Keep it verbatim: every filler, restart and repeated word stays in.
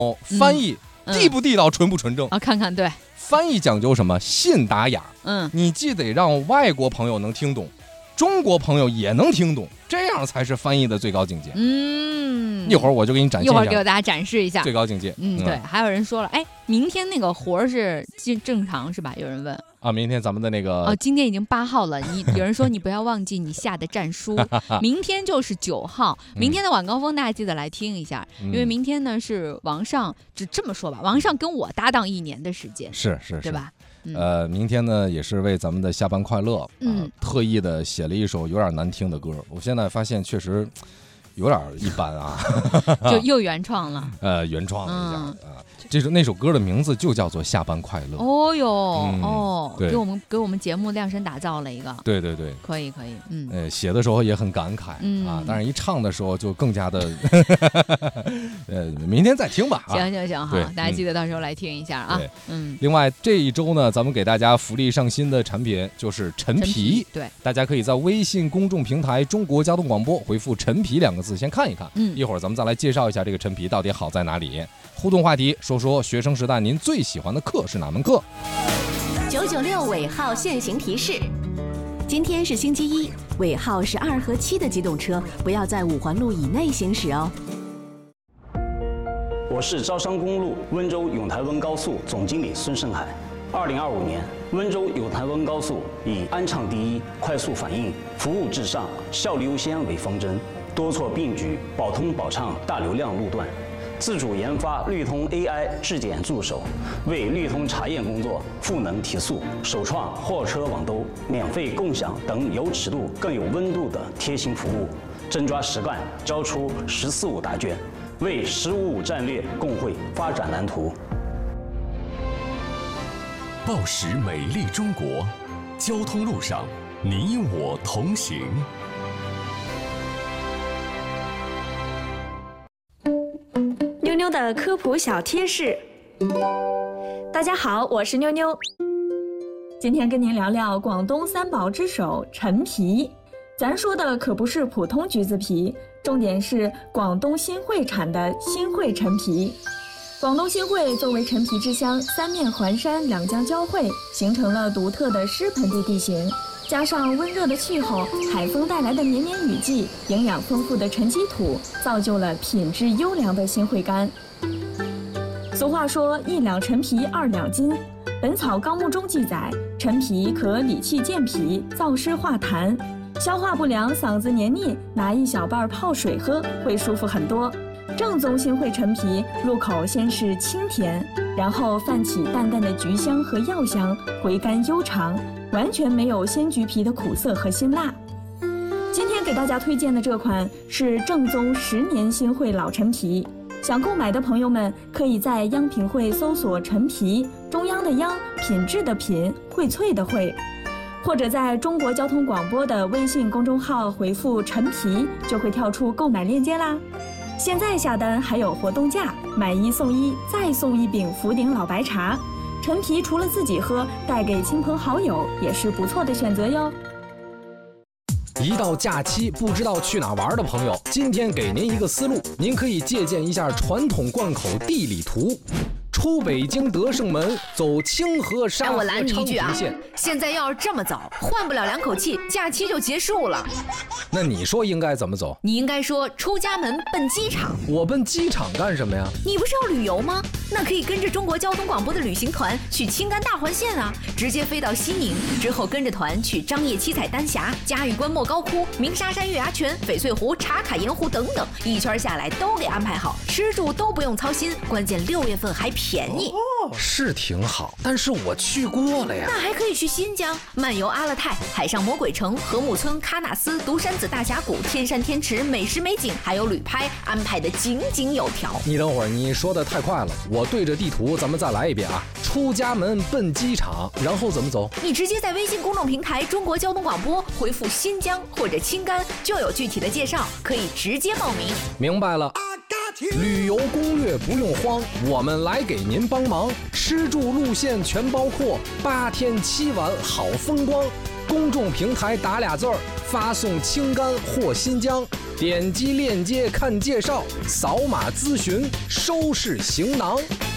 哦，翻译、嗯、地不地道，纯不纯正啊？看看，对， 翻译讲究什么？信达雅。 嗯， 你既得让外国朋友能听懂，中国朋友也能听懂，这样才是翻译的最高境界。 嗯， 一会儿我就给你展现一下， 一会儿给大家展示一下最高境界。 嗯，对。还有人说了，哎，明天那个活是正常是吧？有人问。 啊，明天咱们的那个哦，今天已经八号了。你有人说你不要忘记你下的战书，明天就是九号，明天的晚高峰大家记得来听一下，嗯、因为明天呢是王上，就这么说吧，王上跟我搭档一年的时间， 是是是， 对吧？嗯、 呃，明天呢也是为咱们的下班快乐，嗯、呃，特意的写了一首有点难听的歌，我现在发现确实有点一般啊， 就又原创了， 呃，原创了一下啊。嗯这首那首歌的名字就叫做《下班快乐》。 哦哟，嗯、哦，给我们给我们节目量身打造了一个。 对对对， 可以可以，嗯， 呃，写的时候也很感慨、嗯、啊，但是一唱的时候就更加的，呃，明天再听吧。 行行行，好，大家记得到时候来听一下啊。嗯。 另外这一周呢，咱们给大家福利上新的产品就是陈皮， 对， 大家可以在微信公众平台中国交通广播回复陈皮两个字先看一看，嗯，一会儿咱们再来介绍一下这个陈皮到底好在哪里。互动话题，说说学生时代您最喜欢的课是哪门课？ 九九六尾号限行提示：今天是星期一，尾号是二和七的机动车不要在五环路以内行驶哦。 我是招商公路温州永台温高速总经理孙胜海。二零二五年，温州永台温高速以安畅第一、快速反应、服务至上、效率优先为方针，多措并举，保通保畅大流量路段。自主研发绿通 A I 质检助手，为绿通查验工作赋能提速，首创货车网兜、免费共享等有尺度更有温度的贴心服务，真抓实干，交出“十四五”答卷，为“十五五”战略共绘发展蓝图。 报时美丽中国，交通路上你我同行。 妞妞的科普小贴士。大家好，我是妞妞。今天跟您聊聊广东三宝之首陈皮。咱说的可不是普通橘子皮，重点是广东新会产的新会陈皮。广东新会作为陈皮之乡，三面环山，两江交汇，形成了独特的湿盆地地形。加上温热的气候，海风带来的绵绵雨季，营养丰富的沉积土，造就了品质优良的新会柑。俗话说一两陈皮二两金，本草纲目中记载，陈皮可理气健脾，燥湿化痰，消化不良嗓子黏腻，拿一小瓣泡水喝会舒服很多。正宗新会陈皮入口先是清甜，然后泛起淡淡的橘香和药香，回甘悠长，完全没有鲜橘皮的苦涩和辛辣。今天给大家推荐的这款是正宗十年新会老陈皮，想购买的朋友们可以在央品汇搜索陈皮，中央的央，品质的品，荟萃的荟，或者在中国交通广播的微信公众号回复陈皮，就会跳出购买链接啦。现在下单还有活动价，买一送一，再送一饼福鼎老白茶。陈皮除了自己喝，带给亲朋好友也是不错的选择哟。 一到假期不知道去哪玩的朋友，今天给您一个思路，您可以借鉴一下传统贯口地理图。出北京德胜门，走清河沙河昌平线。 现在要是这么走，换不了两口气，假期就结束了。 那你说应该怎么走？ 你应该说出家门奔机场。 我奔机场干什么呀？ 你不是要旅游吗？那可以跟着中国交通广播的旅行团去青甘大环线啊，直接飞到西宁，之后跟着团去张掖七彩丹霞、嘉峪关莫高窟、鸣沙山月牙泉、翡翠湖、茶卡盐湖等等，一圈下来都给安排好，吃住都不用操心，关键六月份还便宜。 哦，是挺好，但是我去过了呀。 那还可以去新疆漫游阿勒泰、海上魔鬼城、禾木村、喀纳斯、独山子大峡谷、天山天池、美食美景，还有旅拍，安排的井井有条。 你等会儿，你说的太快了，我对着地图咱们再来一遍啊。出家门奔机场，然后怎么走？ 你直接在微信公众平台中国交通广播回复新疆或者青甘，就有具体的介绍，可以直接报名。 明白了。旅游攻略不用慌，我们来给您帮忙，吃住路线全包括，八天七晚好风光。公众平台打俩字儿，发送青甘或新疆， 点击链接看介绍，扫码咨询，收拾行囊。